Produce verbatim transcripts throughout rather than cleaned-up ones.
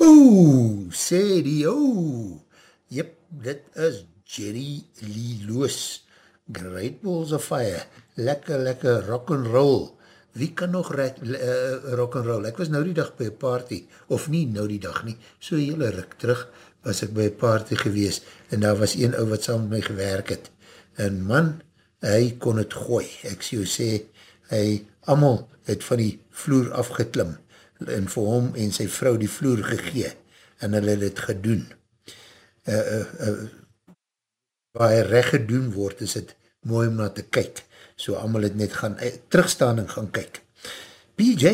Oeh, sê die, oeh. Jep, dit is Jerry Lee Lewis. Great Balls of Fire. Lekker, lekker rock'n'roll. Wie kan nog uh, rock'n'roll? Ek was nou die dag by een party, of nie nou die dag nie, so hele ruk terug was ek by een party gewees, en daar was een ou wat saam met my gewerk het. En man, hy kon het gooi. Ek sê, sê hy, amal het van die vloer afgeklim, en vir hom en sy vrou die vloer gegee, en hulle het het gedoen. Uh, uh, uh, waar hy recht gedoen word, is het mooi om na te kyk. So amal het net gaan uh, terugstaan en gaan kyk. P J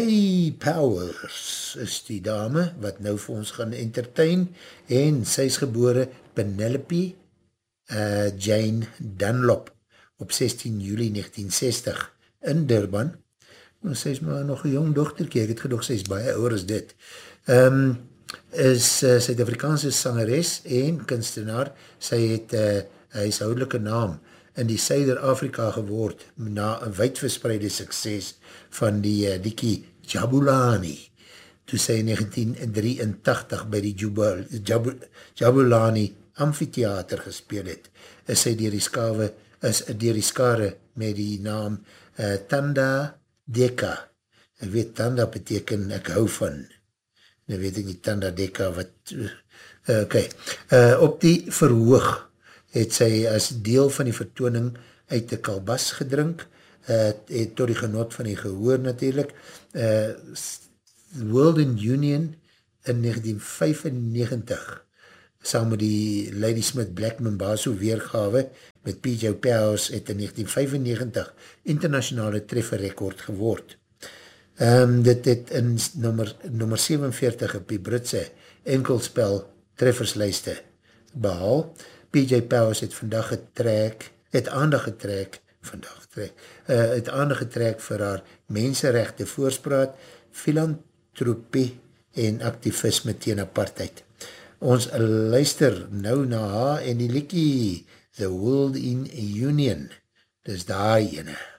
Powers is die dame, wat nou vir ons gaan entertain, en sy is gebore Penelope uh, Jane Dunlop, op sestien juli negentien sestig, in Durban. Nou, sy is maar nog een jong dochterkie, ek het gedoog, sy is baie ouder as dit. Um, is uh, Suid-Afrikaanse sangeres en kunstenaar, sy het uh, huishoudelike naam in die Suider-Afrika geword, na een wijdverspreide sukses van die uh, Dikkie Jabulani, toe sy in negentien drieëntachtig by die Jubal, Jab, Jabulani Amphitheater gespeel het, is sy dier die skave, is dier die skare met die naam uh, Tanda Deka. Ek weet, Tanda beteken ek hou van. Nou weet ek nie, Tanda Deka wat... Uh, ok. Uh, op die verhoog het sy as deel van die vertooning uit die kalbas gedrink, uh, het tot die genot van die gehoor natuurlijk. Uh, World in Union in negentien vyfennegentig, saam met die Ladysmith Black Mambazo weergawe met P J Powers het in negentien vyfennegentig internationale trefferrekord geword. Um, dit het in nummer, nummer zevenveertig op die Britse enkelspel trefferslijste behaal. P J Powers het vandag getrek, het aandag getrek, vandag getrek, uh, het aandag getrek vir haar menserechte voorspraat, filantropie en activisme teen apartheid. Ons luister nou na haar en die liekie The World in Union. Dis daar ene.